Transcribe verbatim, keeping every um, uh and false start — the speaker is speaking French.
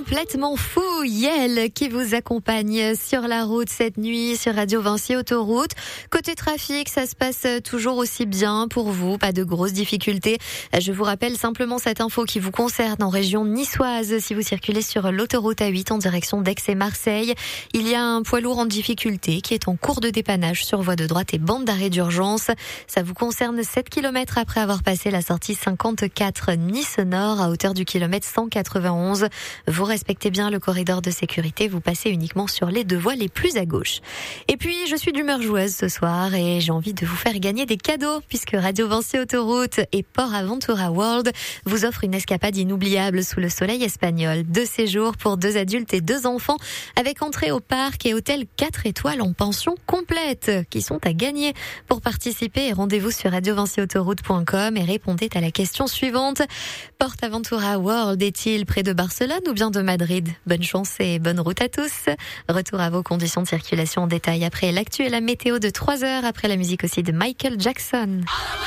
complètement fou, Yel, qui vous accompagne sur la route cette nuit sur Radio Vinci Autoroute. Côté trafic, ça se passe toujours aussi bien pour vous, pas de grosses difficultés. Je vous rappelle simplement cette info qui vous concerne en région niçoise. Si vous circulez sur l'autoroute A huit en direction d'Aix et Marseille, il y a un poids lourd en difficulté qui est en cours de dépannage sur voie de droite et bande d'arrêt d'urgence. Ça vous concerne sept kilomètres après avoir passé la sortie cinquante-quatre Nice Nord à hauteur du kilomètre cent quatre-vingt-onze. Vous respectez bien le corridor de sécurité, vous passez uniquement sur les deux voies les plus à gauche. Et puis, je suis d'humeur joueuse ce soir et j'ai envie de vous faire gagner des cadeaux puisque Radio Vinci Autoroute et Port Aventura World vous offrent une escapade inoubliable sous le soleil espagnol. Deux séjours pour deux adultes et deux enfants avec entrée au parc et hôtel quatre étoiles en pension complète qui sont à gagner. Pour participer, rendez-vous sur radio vinci autoroute point com et répondez à la question suivante. Port Aventura World est-il près de Barcelone ou bien de Madrid? Bonne chance et bonne route à tous. Retour à vos conditions de circulation en détail après l'actu et la météo de trois heures, après la musique aussi de Michael Jackson.